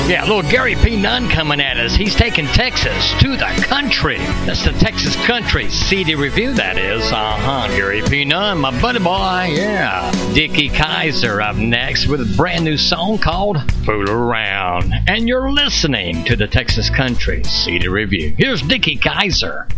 Yeah, little Gary P. Nunn coming at us. He's taking Texas to the country. That's the Texas Country CD review, that is. Gary P. Nunn, my buddy boy, yeah. Dickie Kaiser up next with a brand new song called Fool Around. And you're listening to the Texas Country CD review. Here's Dickie Kaiser.